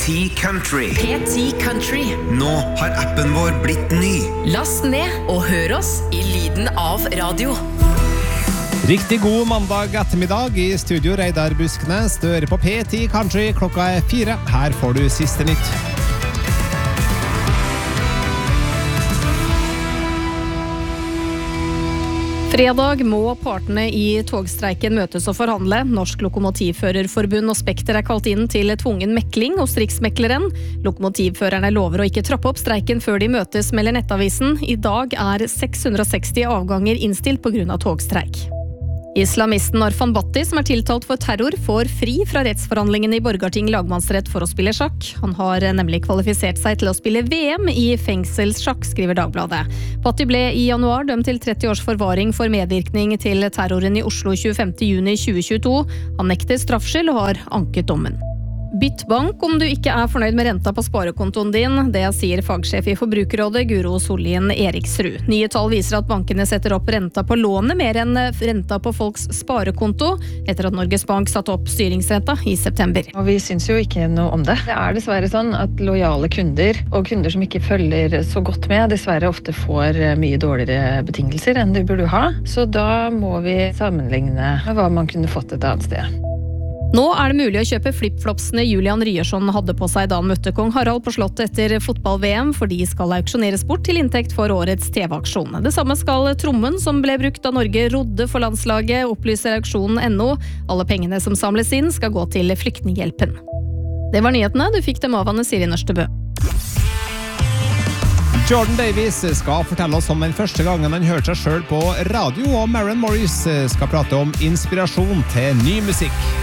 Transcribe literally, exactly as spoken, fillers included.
P ti Country. P ti Country. Nå har appen vår blitt ny. Last ned og hør oss I lyden av radio. Riktig god mandag ettermiddag I studio Reidar Busknes. Du hører på P ti Country, klokka er fire. Her får du siste nytt. Fredag må partene I togstreiken møtes og forhandle. Norsk Lokomotivførerforbund og Spekter er kalt inn til tvungen mekling hos Riksmekleren. Lokomotivførerne lover å ikke trappe opp streiken før de møtes, melder Nettavisen. I dag er seks hundre og seksti avganger innstilt på grunn av togstreik. Islamisten Arfan Bhatti, som er tiltalt for terror, får fri fra rettsforhandlingene I Borgarting lagmannsrett for å spille sjakk. Han har nemlig kvalifisert seg til å spille V M I fengselssjakk, skriver Dagbladet. Bhatti ble I januar dømt til tretti års forvaring for medvirkning til terroren I Oslo tjuefemte juni tjue tjueto. Han nekter straffskyld og har anket dommen. Bytt bank om du ikke er fornøyd med renta på sparekontoen din. Det sier fagsjef I Forbrukerrådet Guro Sollien Eriksrud. Nye tall viser at bankene setter opp renta på lånet mer enn renta på folks sparekonto, etter at Norges Bank satte opp styringsrenta I september. Og vi synes jo ikke noe om det. Det er dessverre sånn at lojale kunder, og kunder som ikke følger så godt med, dessverre ofte får mye dårligere betingelser enn de burde ha. Så da må vi sammenligne med hva man kunne fått et annet sted. Nå er det mulig å kjøpe flipflopsene Julian Ryerson hadde på seg da han møtte kong Harald på slottet etter fotball-V M, for de skal auksjoneres bort til inntekt for årets T V-aksjon. Det samme skal trommen som ble brukt da Norge rodde for landslaget, opplyser auksjonen N O. Alle pengene som samles inn skal gå til flyktninghjelpen. Det var nyhetene, du fikk dem av Anne Siri Nørstebø. Jordan Davis skal fortelle oss om den første gangen han hørte seg selv på radio, og Maren Morris skal prate om inspirasjon til ny musikk.